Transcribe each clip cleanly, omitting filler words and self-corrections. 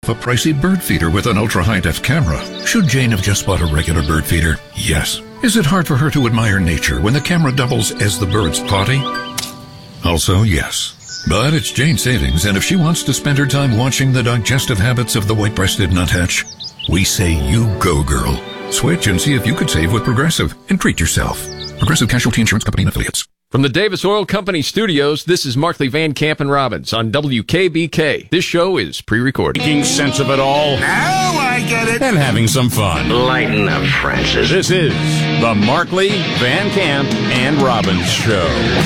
a pricey bird feeder with an ultra-high-def camera. Should Jane have just bought a regular bird feeder? Yes. Is it hard for her to admire nature when the camera doubles as the bird's potty? Also, yes. But it's Jane's savings, and if she wants to spend her time watching the digestive habits of the white-breasted nuthatch, we say you go, girl. Switch and see if you could save with Progressive and treat yourself. Progressive Casualty Insurance Company and Affiliates. From the Davis Oil Company studios, this is Markley, Van Camp, and Robbins on WKBK. This show is pre-recorded. Making sense of it all. Now I get it. And having some fun. Lighten up, Francis. This is the Markley, Van Camp, and Robbins Show.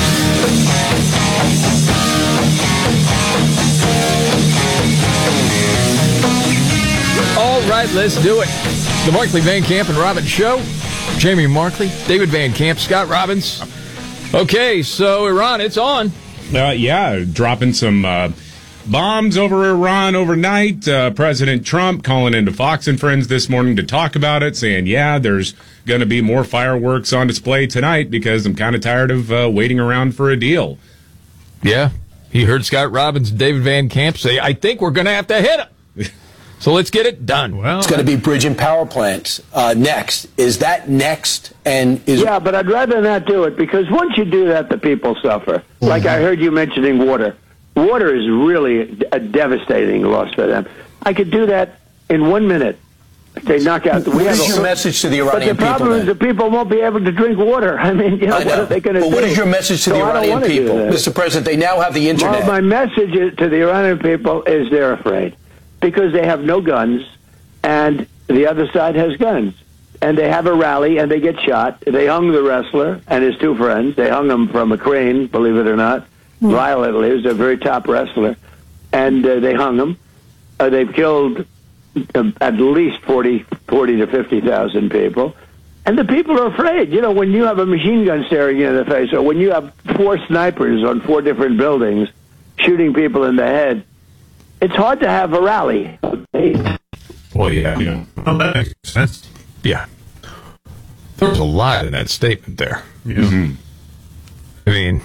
All right, let's do it. The Markley, Van Camp, and Robbins Show. Jamie Markley, David Van Camp, Scott Robbins. Okay, so Iran, it's on. Dropping some bombs over Iran overnight. President Trump calling into Fox and Friends this morning to talk about it, saying, there's going to be more fireworks on display tonight because I'm kind of tired of waiting around for a deal. Yeah, he heard Scott Robbins and David Van Camp say, I think we're going to have to hit him. So let's get it done. Well, it's going to be bridge and power plants next. Is that next? Yeah, but I'd rather not do it because once you do that, the people suffer. Mm-hmm. Like I heard you mentioning water. Water is really a devastating loss for them. I could do that in 1 minute. They knock out. What is your message to the Iranian people? But the problem is the people won't be able to drink water. I mean, what are they going to do? But what is your message to the Iranian people? Mr. President, they now have the internet. Well, my message to the Iranian people is they're afraid. Because they have no guns, and the other side has guns. And they have a rally, and they get shot. They hung the wrestler and his two friends. They hung him from a crane, believe it or not, violently. He was a very top wrestler. And they hung him. They've killed at least 40 to 50,000 people. And the people are afraid. You know, when you have a machine gun staring you in the face, or when you have 4 snipers on 4 different buildings shooting people in the head, it's hard to have a rally. Well, yeah. Well, that makes sense. Yeah. There was a lot in that statement there. Yeah. Mm-hmm. I mean,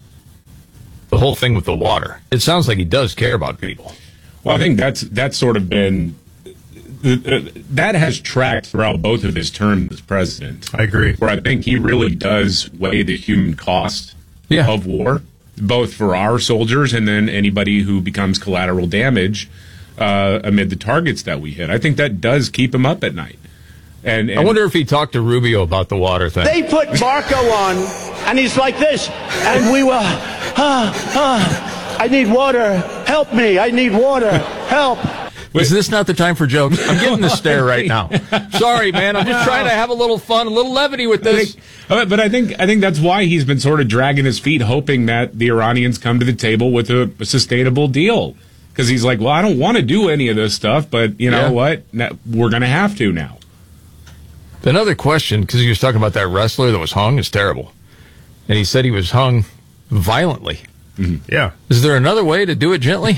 the whole thing with the water. It sounds like he does care about people. Well, I think that's sort of been... that has tracked throughout both of his terms as president. I agree. Where I think he really does weigh the human cost of war, both for our soldiers and then anybody who becomes collateral damage amid the targets that we hit. I think that does keep him up at night. And I wonder if he talked to Rubio about the water thing. They put Marco on, and he's like this, and we were, I need water, help me, I need water, help. Is this not the time for jokes? I'm getting the stare right now. Sorry, man. I'm just trying to have a little fun, a little levity with this. But I think that's why he's been sort of dragging his feet, hoping that the Iranians come to the table with a sustainable deal. Because he's like, well, I don't want to do any of this stuff, but you know what? We're going to have to now. Another question, because he was talking about that wrestler that was hung, is terrible. And he said he was hung violently. Mm-hmm. Yeah. Is there another way to do it gently?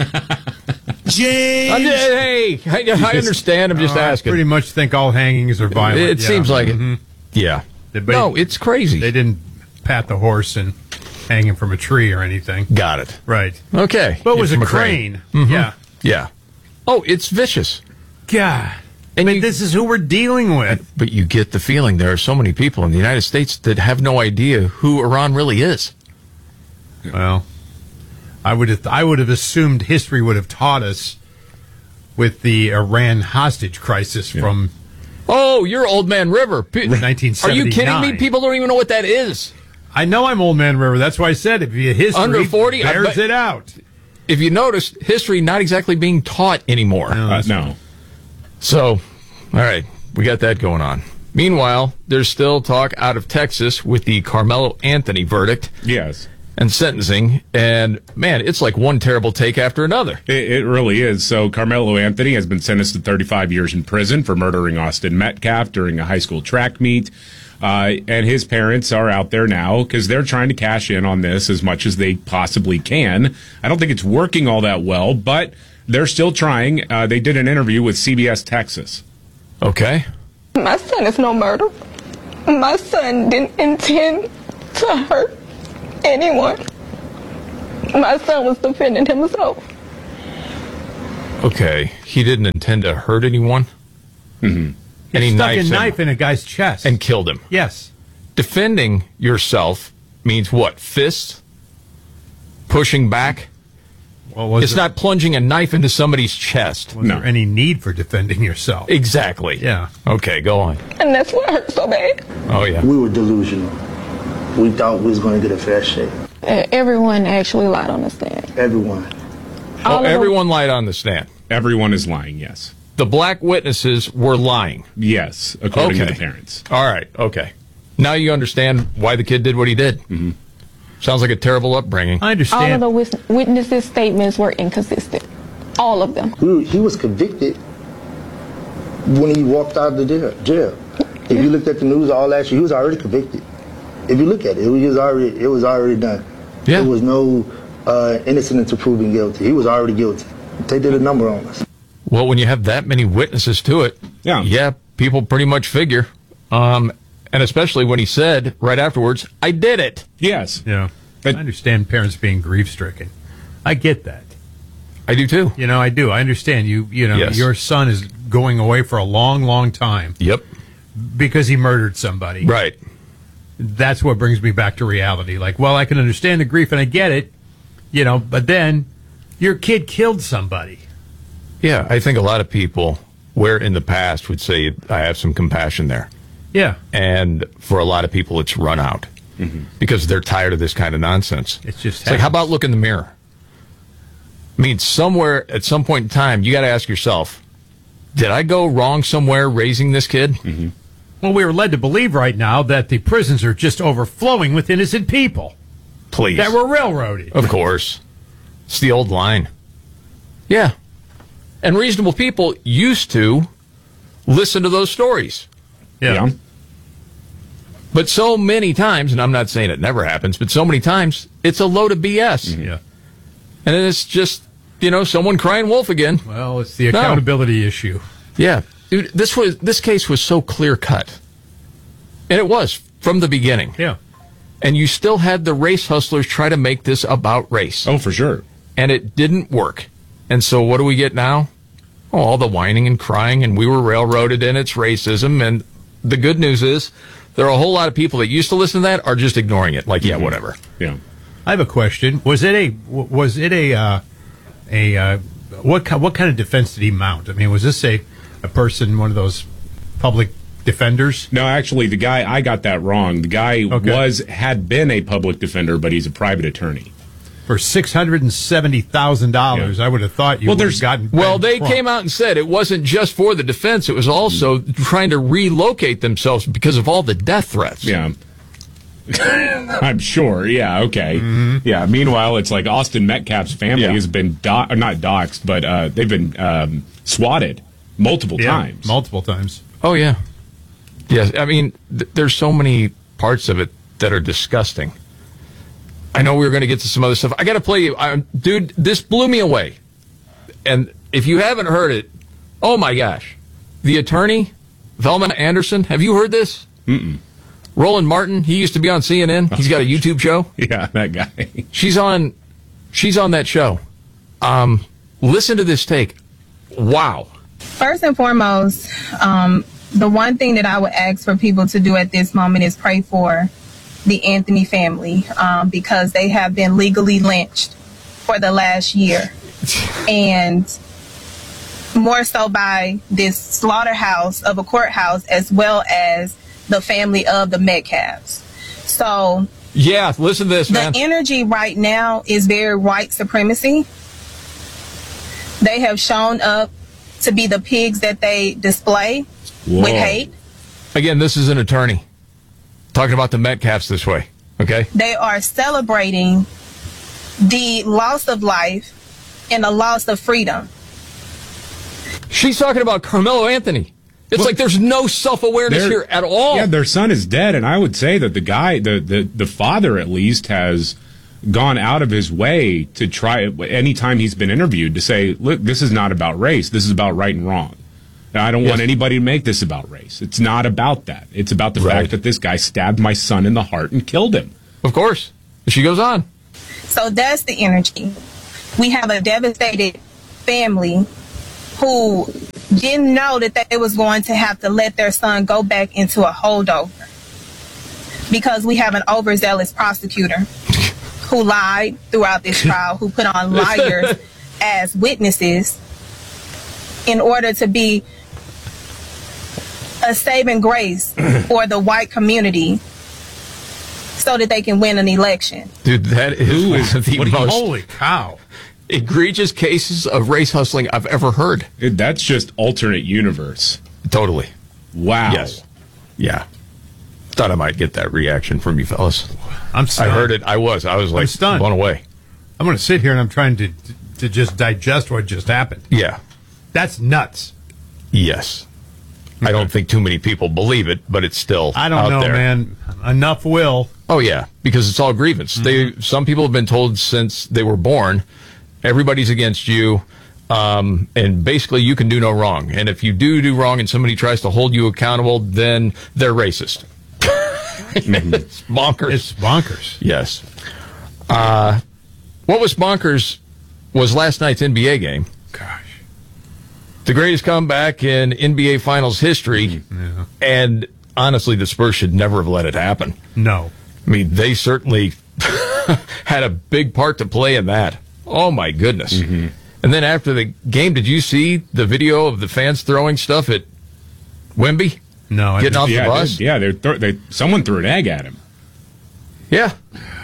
James! I understand. I'm just asking. I pretty much think all hangings are violent. It seems like it. Yeah. No, it's crazy. They didn't pat the horse and hang him from a tree or anything. Got it. Right. Okay. But it was a crane. Mm-hmm. Yeah. Yeah. Oh, it's vicious. God. And this is who we're dealing with. But you get the feeling there are so many people in the United States that have no idea who Iran really is. Well, I would have assumed history would have taught us with the Iran hostage crisis from... Oh, you're Old Man River. 1979. Are you kidding me? People don't even know what that is. I know I'm Old Man River. That's why I said if you history under 40 bears it out. If you notice, history not exactly being taught anymore. No. So, all right, we got that going on. Meanwhile, there's still talk out of Texas with the Carmelo Anthony verdict. Yes. And sentencing, and man, it's like one terrible take after another. It really is. So Carmelo Anthony has been sentenced to 35 years in prison for murdering Austin Metcalf during a high school track meet. And his parents are out there now because they're trying to cash in on this as much as they possibly can. I don't think it's working all that well, but they're still trying. They did an interview with CBS Texas. Okay. My son is no murderer. My son didn't intend to hurt anyone. My son was defending himself. Okay, he didn't intend to hurt anyone. Mm-hmm. And he stuck a knifed knife him in a guy's chest and killed him. Yes. Defending yourself means what? Fists? Pushing back? Well, it's not plunging a knife into somebody's chest. Was there any need for defending yourself? Exactly. Yeah. Okay, go on. And that's what hurt so bad. Oh, yeah. We were delusional. We thought we was going to get a fair shake. Everyone actually lied on the stand. Everyone. Everyone lied on the stand. Everyone is lying, yes. The black witnesses were lying. Yes, according to the parents. All right, okay. Now you understand why the kid did what he did. Mm-hmm. Sounds like a terrible upbringing. I understand. All of the witnesses' statements were inconsistent. All of them. He was convicted when he walked out of the jail. If you looked at the news all last year, he was already convicted. If you look at it, it was already done. Yeah. There was no innocent until proven guilty. He was already guilty. They did a number on us. Well, when you have that many witnesses to it, yeah, people pretty much figure. And especially when he said right afterwards, I did it. Yes. Yeah. I understand parents being grief-stricken. I get that. I do too. You know, I do. I understand you know, Yes. your son is going away for a long, long time. Yep. Because he murdered somebody. Right. That's what brings me back to reality. Like, well, I can understand the grief and I get it, you know, but then your kid killed somebody. Yeah, I think a lot of people, where in the past would say, I have some compassion there. Yeah. And for a lot of people, it's run out because they're tired of this kind of nonsense. It's like, how about look in the mirror? I mean, somewhere at some point in time, you got to ask yourself, did I go wrong somewhere raising this kid? Mm-hmm. Well, we are led to believe right now that the prisons are just overflowing with innocent people. Please. That were railroaded. Of course. It's the old line. Yeah. And reasonable people used to listen to those stories. Yeah. But so many times, and I'm not saying it never happens, but so many times, it's a load of BS. Mm-hmm. Yeah. And then it's just, you know, someone crying wolf again. Well, it's the accountability issue. Yeah. Dude, this case was so clear cut. And it was from the beginning. Yeah. And you still had the race hustlers try to make this about race. Oh, for sure. And it didn't work. And so what do we get now? Oh, all the whining and crying, and we were railroaded and it's racism. And the good news is there are a whole lot of people that used to listen to that are just ignoring it. Like, yeah, whatever. Yeah. I have a question. What kind of defense did he mount? I mean, was this a person, one of those public defenders? No, actually, the guy, I got that wrong. The guy had been a public defender, but he's a private attorney. For $670,000, I would have thought you would have gotten. Well, they came out and said it wasn't just for the defense; it was also trying to relocate themselves because of all the death threats. Yeah, I'm sure. Yeah, okay. Mm-hmm. Yeah. Meanwhile, it's like Austin Metcalf's family has been not doxxed, but they've been swatted multiple times. Multiple times. Oh yeah. Yes, I mean, there's so many parts of it that are disgusting. I know we were going to get to some other stuff. I got to play you. Dude, this blew me away. And if you haven't heard it, oh my gosh. The attorney, Velma Anderson, have you heard this? Mm-mm. Roland Martin, he used to be on CNN. He's got a YouTube show. Yeah, that guy. She's on that show. Listen to this take. Wow. First and foremost, the one thing that I would ask for people to do at this moment is pray for the Anthony family, because they have been legally lynched for the last year. And more so by this slaughterhouse of a courthouse, as well as the family of the Metcalfs. So yeah, listen to this, man. The energy right now is very white supremacy. They have shown up to be the pigs that they display with hate. Again, this is an attorney talking about the Metcalfs this way, okay? They are celebrating the loss of life and the loss of freedom. She's talking about Carmelo Anthony. It's like there's no self-awareness here at all. Yeah, their son is dead, and I would say that the guy, the father at least, has gone out of his way to try, anytime he's been interviewed, to say, look, this is not about race. This is about right and wrong. I don't want anybody to make this about race. It's not about that. It's about the fact that this guy stabbed my son in the heart and killed him. Of course. She goes on. So that's the energy. We have a devastated family who didn't know that they was going to have to let their son go back into a holdover because we have an overzealous prosecutor who lied throughout this trial, who put on liars as witnesses in order to be a saving grace for the white community so that they can win an election. Dude, that is one of the most Holy cow. egregious cases of race hustling I've ever heard. Dude, that's just alternate universe. Totally. Wow. Yes. Yeah. Thought I might get that reaction from you fellas. I'm stunned. I heard it. I was like stunned. blown away. I'm going to sit here and I'm trying to just digest what just happened. Yeah. That's nuts. Yes. I don't think too many people believe it, but it's still I don't out know, there. man. Enough will. Oh yeah, because it's all grievance. Some people have been told since they were born, everybody's against you, and basically you can do no wrong. And if you do wrong and somebody tries to hold you accountable, then they're racist. It's bonkers. It's bonkers. Yes. What was bonkers was last night's NBA game. Gosh. The greatest comeback in NBA Finals history, and honestly, the Spurs should never have let it happen. No. I mean, they certainly had a big part to play in that. Oh, my goodness. And then after the game, did you see the video of the fans throwing stuff at Wemby? No. Getting off the bus? Someone threw an egg at him. Yeah.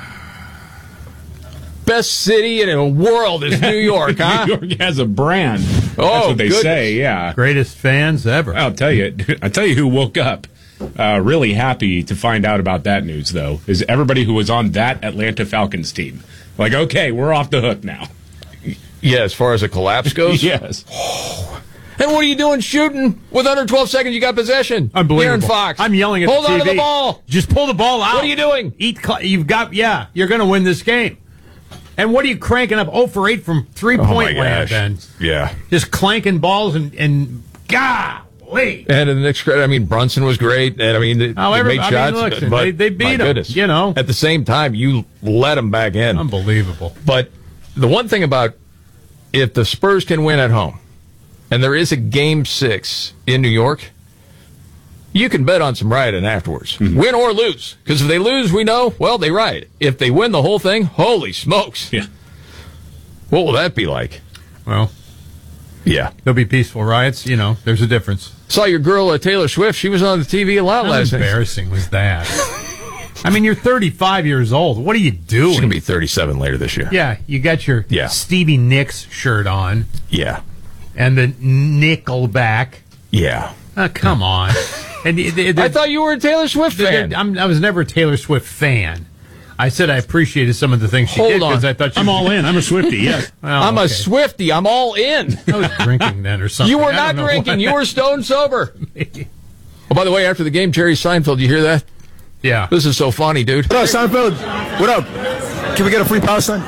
Best city in the world is New York, huh? New York has a brand. That's Oh, what they goodness. say, yeah. Greatest fans ever. I'll tell you who woke up really happy to find out about that news, though, is everybody who was on that Atlanta Falcons team. Like, okay, we're off the hook now. Yeah, as far as a collapse goes? Yes. And what are you doing shooting with under 12 seconds? You got possession. Unbelievable. Aaron Fox. I'm yelling at Hold the TV. on to the ball. Just pull the ball out. What are you doing? You're going to win this game. And what are you cranking up? 0 for 8 from three-point land, then? Yeah. Just clanking balls and golly. And in the next credit, I mean, Brunson was great. And I mean, they made shots. Look, but they beat my him. goodness. You know. At the same time, you let them back in. Unbelievable. But the one thing about if the Spurs can win at home, and there is a Game 6 in New York, you can bet on some rioting afterwards. Win or lose. Because if they lose, we know, well, they riot. If they win the whole thing, holy smokes. Yeah. What will that be like? Well, yeah. there'll be peaceful riots. You know, there's a difference. Saw your girl, Taylor Swift. She was on the TV a lot How last night. embarrassing was that? I mean, you're 35 years old. What are you doing? She's going to be 37 later this year. Yeah, you got your Stevie Nicks shirt on. Yeah. And the Nickelback. Yeah. Come on. And I thought you were a Taylor Swift fan. I was never a Taylor Swift fan. I said I appreciated some of the things she did because I thought I'm all in. I'm a Swiftie, yes. Well, I'm a Swiftie. I'm all in. I was drinking then or something. You were I not don't know drinking. what. You were stone sober. Oh, by the way, after the game, Jerry Seinfeld, you hear that? Yeah. This is so funny, dude. What up, Seinfeld? What up? Can we get a free Palestine?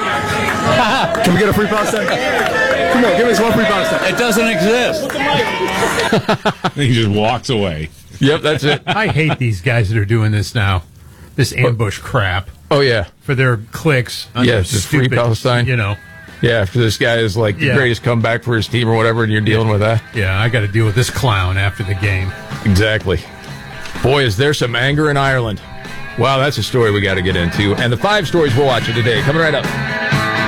Can we get a free Palestine? Come on, give us one free Palestine. It doesn't exist. He just walks away. Yep, that's it. I hate these guys that are doing this now. This ambush crap. Oh, yeah. For their clicks. Yes, it's free Palestine. You know. Yeah, after this guy is like the greatest comeback for his team or whatever, and you're dealing with that. Yeah, I got to deal with this clown after the game. Exactly. Boy, is there some anger in Ireland. Wow, that's a story we got to get into. And the 5 stories we're watching today, coming right up.